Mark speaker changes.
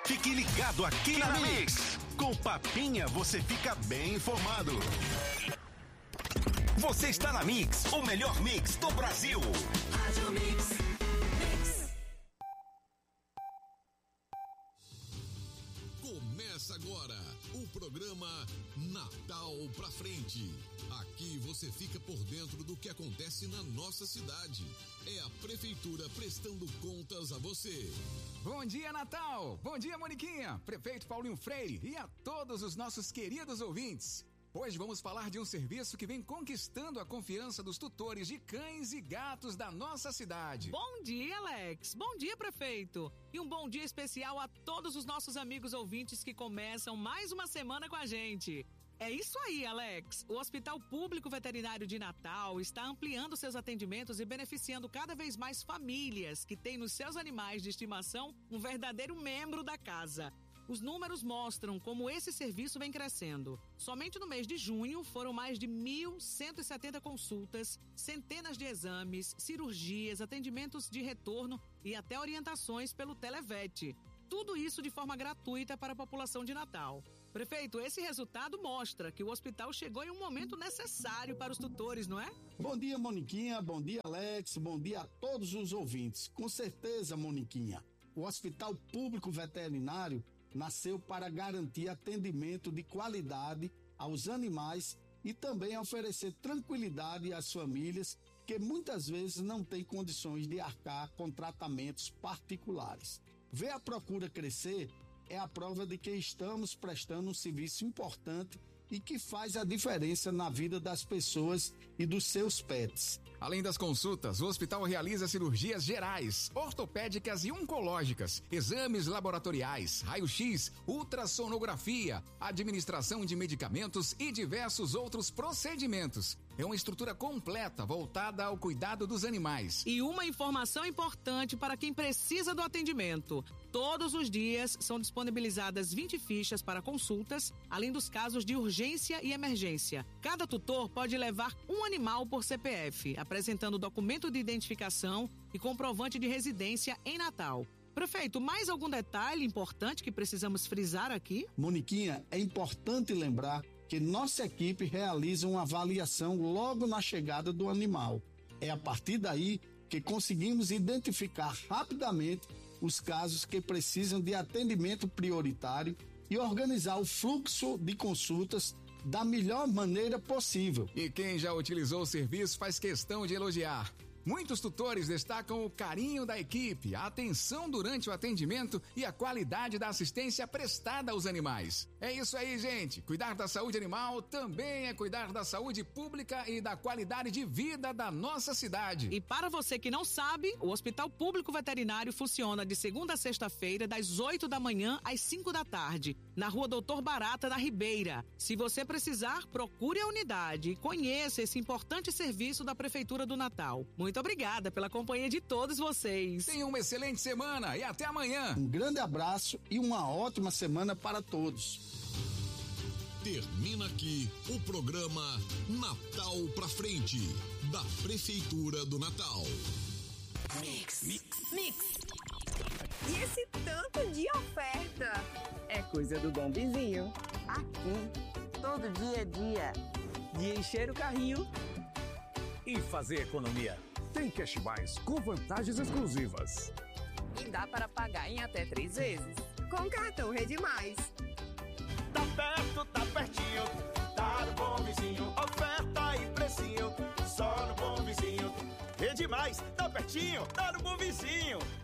Speaker 1: Fique ligado aqui na Mix. Com Papinha você fica bem informado. Você está na Mix, o melhor mix do Brasil. Rádio Mix.
Speaker 2: Começa agora o programa Natal pra Frente. Aqui você fica por dentro do que acontece na nossa cidade. É a Prefeitura prestando contas a você.
Speaker 3: Bom dia, Natal! Bom dia, Moniquinha, Prefeito Paulinho Freire e a todos os nossos queridos ouvintes. Hoje vamos falar de um serviço que vem conquistando a confiança dos tutores de cães e gatos da nossa cidade.
Speaker 4: Bom dia, Alex. Bom dia, prefeito. E um bom dia especial a todos os nossos amigos ouvintes que começam mais uma semana com a gente. É isso aí, Alex. O Hospital Público Veterinário de Natal está ampliando seus atendimentos e beneficiando cada vez mais famílias que têm nos seus animais de estimação um verdadeiro membro da casa. Os números mostram como esse serviço vem crescendo. Somente no mês de junho foram mais de 1.170 consultas, centenas de exames, cirurgias, atendimentos de retorno e até orientações pelo Televet. Tudo isso de forma gratuita para a população de Natal. Prefeito, esse resultado mostra que o hospital chegou em um momento necessário para os tutores, não é?
Speaker 5: Bom dia, Moniquinha. Bom dia, Alex. Bom dia a todos os ouvintes. Com certeza, Moniquinha, o Hospital Público Veterinário nasceu para garantir atendimento de qualidade aos animais e também oferecer tranquilidade às famílias que muitas vezes não têm condições de arcar com tratamentos particulares. Ver a procura crescer é a prova de que estamos prestando um serviço importante e que faz a diferença na vida das pessoas e dos seus pets.
Speaker 3: Além das consultas, o hospital realiza cirurgias gerais, ortopédicas e oncológicas, exames laboratoriais, raio-x, ultrassonografia, administração de medicamentos e diversos outros procedimentos. É uma estrutura completa voltada ao cuidado dos animais.
Speaker 4: E uma informação importante para quem precisa do atendimento. Todos os dias são disponibilizadas 20 fichas para consultas, além dos casos de urgência e emergência. Cada tutor pode levar um animal por CPF, apresentando documento de identificação e comprovante de residência em Natal. Prefeito, mais algum detalhe importante que precisamos frisar aqui?
Speaker 5: Moniquinha, é importante lembrar que nossa equipe realiza uma avaliação logo na chegada do animal. É a partir daí que conseguimos identificar rapidamente os casos que precisam de atendimento prioritário e organizar o fluxo de consultas da melhor maneira possível.
Speaker 3: E quem já utilizou o serviço faz questão de elogiar. Muitos tutores destacam o carinho da equipe, a atenção durante o atendimento e a qualidade da assistência prestada aos animais. É isso aí, gente. Cuidar da saúde animal também é cuidar da saúde pública e da qualidade de vida da nossa cidade.
Speaker 4: E para você que não sabe, o Hospital Público Veterinário funciona de segunda a sexta-feira, das 8 da manhã às 5 da tarde, na Rua Doutor Barata, na Ribeira. Se você precisar, procure a unidade e conheça esse importante serviço da Prefeitura do Natal. Muito obrigada pela companhia de todos vocês.
Speaker 3: Tenham uma excelente semana e até amanhã.
Speaker 5: Um grande abraço e uma ótima semana para todos.
Speaker 2: Termina aqui o programa Natal pra Frente, da Prefeitura do Natal.
Speaker 6: Mix. E esse tanto de oferta?
Speaker 7: É coisa do Bom Vizinho. Aqui, todo dia é dia de encher o carrinho
Speaker 8: e fazer economia. Tem Cash Mais com vantagens exclusivas.
Speaker 6: E dá para pagar em até 3 vezes. Com cartão Rede Mais.
Speaker 9: Tá perto, tá pertinho, tá no Bom Vizinho. Oferta e precinho, só no Bom Vizinho. Rede Mais, tá pertinho, tá no Bom Vizinho.